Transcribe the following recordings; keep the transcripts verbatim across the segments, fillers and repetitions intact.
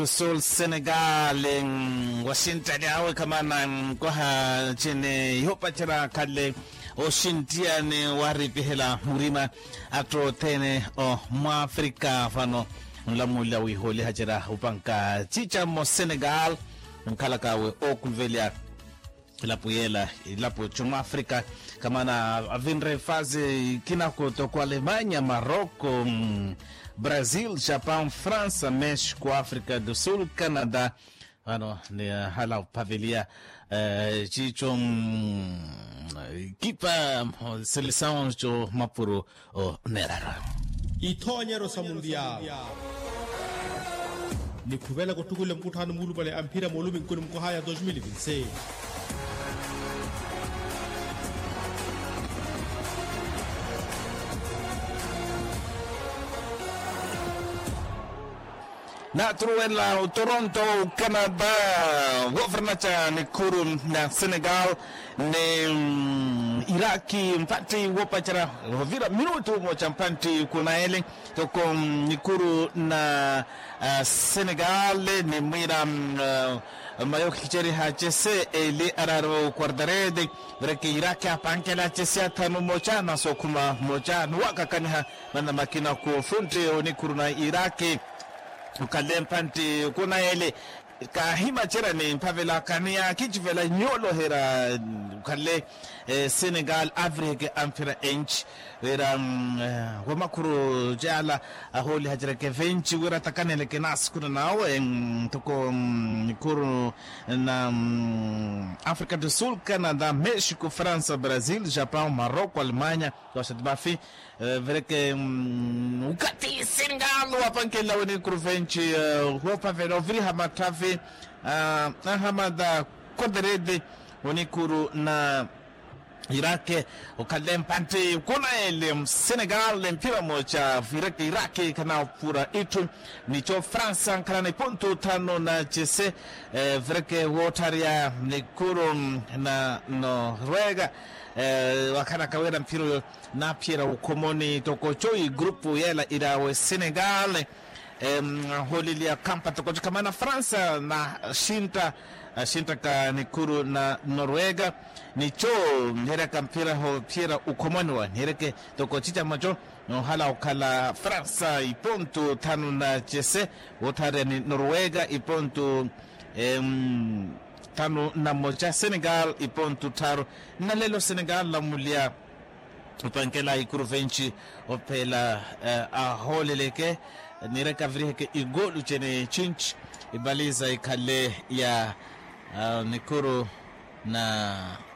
Sul Senegal en Washington yawe kama na kwa chene yopa chira kale Washington ne waripi hela murima atro tene o mwa Afrika fano lamula wi holi hajira upanka chicha mo Senegal nkala kawe okulvelia lapuyela lapo chuma Afrika kama na avinre faze kinako to kwa Alemanya, Marocco, Brazil, Japão, França, México, África do Sul, Canadá, ano ni hala pavelia chicho kipa seleção jo mapuro o nerara itonyero sa mundial ni kuvela ko tukule mkutano mulu bale ampira molumi nkuni mkohaya dois mil e vinte e seis. na truela Toronto, Canada, governacha ni kuru na Senegal ni um, Iraki mpati wopachara vira minutu mocha mpati kuna ele toko ni kuru na uh, Senegal ni mwira uh, mayo kicheri hachese ele araro kwardarede vreke Iraki apanke la chese atanu mocha na sokuma mocha nuwaka kaniha na makina kufunti ni kuru na Iraki ukale mpanti kuna ele kahima chera ni mpavela kania kichivela nyolo hera ukale eh, Senegal average ampira inch wera um, wamakuru jala aholi hajira kevenchi wera takanele kenas kuna nao en toko um, kuru na um, África do Sul, Canadá, México, França, Brasil, Japão, Marocco, Alemanha, gosta de bafi vere que um, ukati Senegal wapankela wani kuruvenchi uh, wapavela oviri hamatavi uh, ahamada koderede wani kuru na Iraki ukale mpante kuna ele Senegal mpira mocha vireke Iraki kana pura itu nicho Fransa kana ni ponto tano na chese eh, vireke wotaria ni kuru na Norwega eh, wakana kawera mpiro na pira ukomoni toko choi grupu yela irawe Senegal um, holilia kampa toko kamana Fransa na shinta uh, shinta ka nikuru na Norwega nicho nhereka mpira ho pira ukomoni wa nhereke toko chicha macho no hala ukala Fransa ipontu tanu na chese wotare ni Norwega ipontu um, tanu na moja Senegal ipontu taro na lelo Senegal la mulia upankela ikuruvenchi opela uh, aholeleke nireka vriheke igolu chene chinch ibaliza ikale ya uh, nikuru na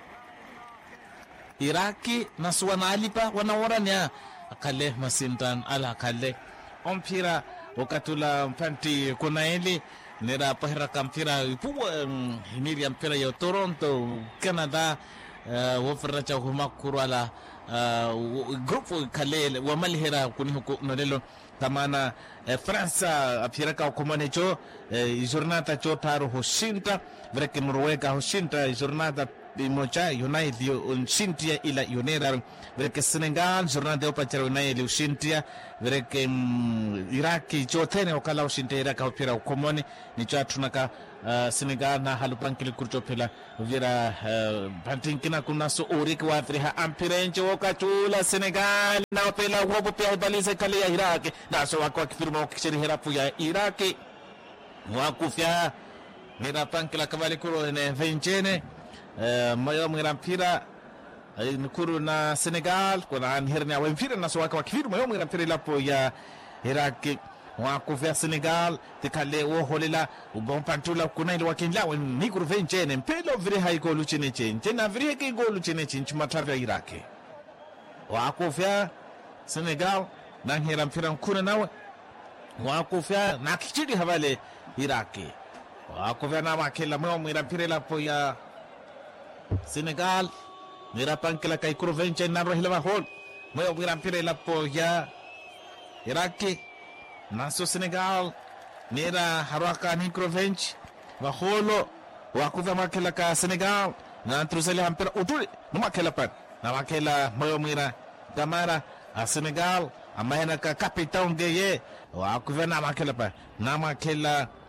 Iraki na suwana alipa wanawara niya akale masintan ala akale ompira wakatula mpanti kuna ili nira pahira kampira ipuwa um, hiniri mpira ya Toronto, Canada uh, wafiracha humakuru ala uh, grupu kale wamalihira kunihuku nolelo tamana eh, Fransa apiraka ukomane cho eh, jornata cho taru hoshinta vreke Norwega hoshinta jornata mocha United unshintia ila yonera vreke Senegal jornata opachara United ushintia vreke um, Iraki cho tene okala ushintia Iraka opira ukomane nicho atunaka uh, Senegal na halupankili kurcho pela vira uh, pantinkina kuna so uriki wa afriha ampirenche wakachula Senegal na opela wobo pia balize kale ya Iraki na so wako kifirma wakishiri herapu ya Iraki wakufya nira pankila kavali kuro ne venchene uh, mayo mwirampira uh, nkuru na Senegal kuna anhernia wa mpira na so wako kifirma mayo mwirampira lapo ya Iraki wakufya Senegal tikale wo holela ubon pantula kuna ile wakinla ni kuru venchene mpelo vire haiko luchine chenche na vire ke golu chene chenche matavya Iraki wakufya Senegal na hera mpira kuna nawe wakufya na kichidi havale Iraki wakufya na makela mwa mwira mpira lapo ya Senegal mwira pankela kai kuru venchene na rohila mahol mwa mwira mpira lapo ya Iraki naso Senegal nera haraka ni krovench waholo wakuva makela ka Senegal na trusele hampira utuli no makela pan na makela moyo mwira gamara a Senegal amahena ka capitão geye wa kuvena makela pa na makela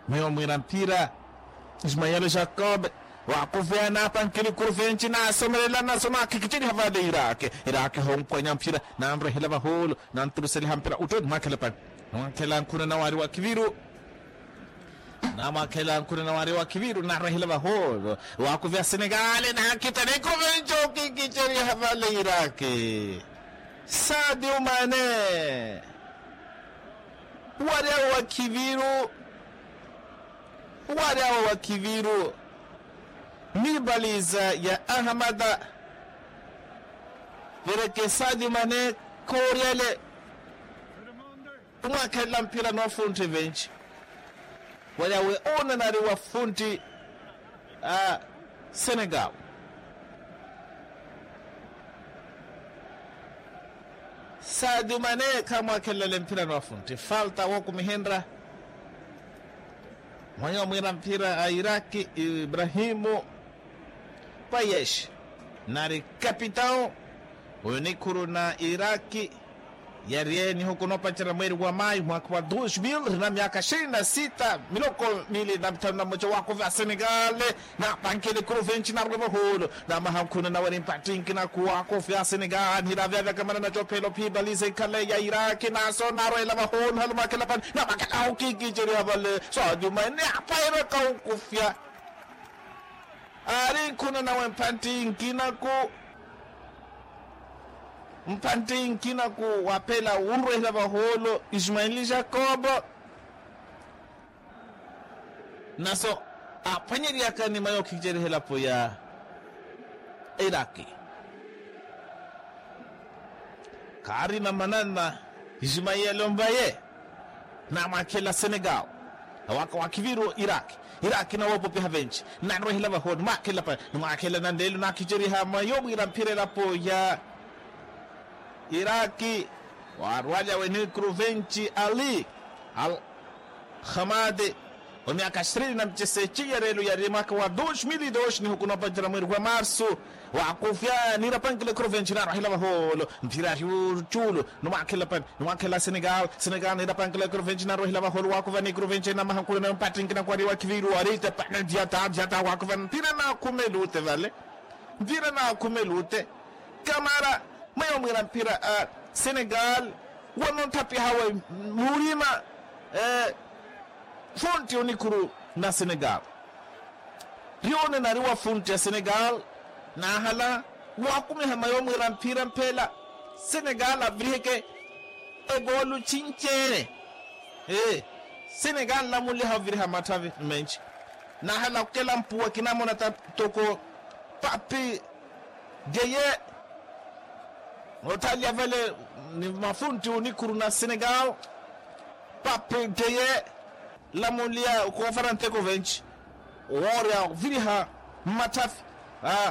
mayo mwira mpira Ismail Jacob wakuvia na pankili kurvenchi na somerela na sona kikichini havade Iraq Iraq hong kwa mpira na amre helava holo na anturuseli hampira utod makela pan makela kuna na wari wa kiviru na makela kuna na wari wa kiviru na helava holo wakuvia Senegal na kitane kurvencho kikichini havade Iraq Sadio Mane wari wa kiviru wari wa kiviru ni baliza ya Ahmada vereke Sadio Mane Koriele umwakela mpira no funti bench wala we ona na wa funti a Senegal Sadio Mane kama kela mpira no funti falta wako mihendra mwanyo mwira mpira a Iraki Ibrahimu Payesh nari kapitao unikuru na Iraki yarieni huko no pachara mweri wa Mai mwaka wa dois mil na miaka ishirini na sita miloko mili na mtana moja wako vya Senegal na pankele kurvenchi na rwebo holo na mahamkuna na wari mpatinki na kuwako vya Senegal hira vya vya kamana na chopelo pibalize kale ya Iraki na so naro ila maholo halu makela pan na makaka ukiki jiri habale so adumane apaira kaukufya ari kuna na wempantinki na ku mpantinki na ku wapela unro ila baholo Ismail Jacob naso apanyeri yakani mayo kijeri hela po ya Iraki kari na manana Ismail Mbaye na makela Senegal waka wakiviru Iraki Iraki na wapo pia bench na nro hila baholo makela pa makela na ndelu na kijeri ha mayo mwira mpire la po ya Iraki warwaja wenye Kruvenchi Ali Al Hamade wa miaka ishirini na mchesechi ya relu ya mwaka wa dois mil e dois ni huku napajira mweri wa Marso wakufya nira pankile Kruvenchi na rahila waholo mpira chulo numakila pan numakila Senegal Senegal nira pankile Kruvenchi na rahila waholo wakufya ni Kruvenchi na mahankule na mpatinki na kwa riwa kiviru warita pana diata diata wakufya mpira na kumelute vale mpira na kumelute Kamara mayo mwira mpira uh, Senegal wano tapi hawa murima eh, funti unikuru na Senegal rione na riwa funti ya Senegal na hala wakume hamayo mwira mpira mpela Senegal avriheke ebolu chinchere eh, Senegal la muli haviri hamatavi menchi na hala kela mpuwa kinamona toko papi deye Otalia vale ni mafunti unikuru na Senegal pape deye la mulia kwa farante ko bench warrior viliha matafi ah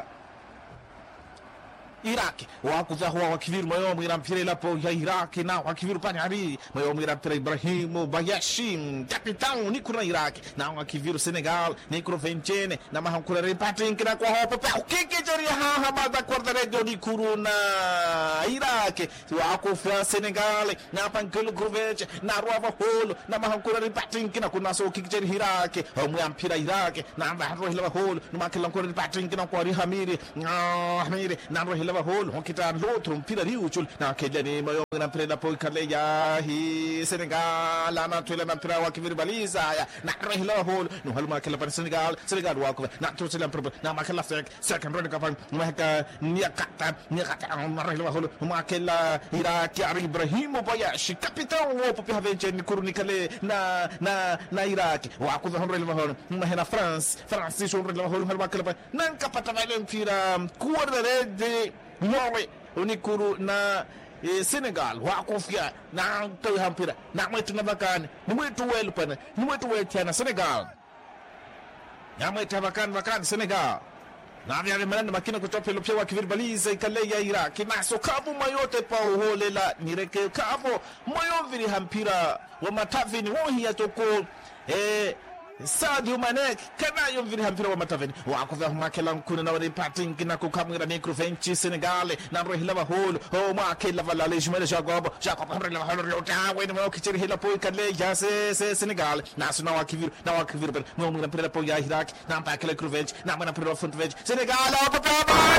Iraki wakuza huwa wakiviru mayo mwira mpira ilapo ya Iraki na wakiviru panyari mayo mwira mpira Ibrahimu Bayashim kapitao nikuru na Iraki na wakiviru Senegal nikuru venchene na mahankura repating kina kwa hopo pa ukiki jari ha hamada kwarda redo nikuru na Iraki wakufya Senegal na pankulu kuvenche na ruwa holo na mahankura repating kina kuna so ukiki jari Iraki mwira mpira Iraki na mbahro hila holo numakila nkura repating kina kwa rihamiri na hamiri na ruwa hol hokita l'autre mpira riuchul na kelani mayo na mpira po kale ya hi Senegal na twela na mpira wa kiviri baliza ya na rehla hol no halma kala pa Senegal Senegal wa ko na twela mpira na makala sek second run ka pa mahaka niakata niakata na rehla hol ma kala Iraki Ibrahimu Bayashi kapitao wo po havenche ni kuruni kale na na na Iraki wa ko rehla hol ma hena France France so rehla hol halma kala pa nan kapata vale mpira kuwa de Norway unikuru na e, Senegal wakufya na tawi hampira na mwetu na bakani ni mwetu welu pana ni mwetu wetu na Senegal na mwetu bakani bakani Senegal na vyale manana makina kutope lopia wa kiviri baliza ikale ya Iraki na so kabu mayote pa uholela nireke kabu mayo vili hampira wa matavini wohi ya toko eh Sadio Mané kanayo mviri mpira wa mataveni wako vya makela nkuna na wale pating na kukamira ni Cruvenchi Senegal na rohila wa holo o makela vala le jumele Jacob Jacob hamrela wa holo tawe ni mwakichiri hila po ikale ya se se Senegal na suna wakiviru na wakiviru mwa mpira po ya Iraq na mpakela Cruvenchi na mwana mpira wa Cruvenchi Senegal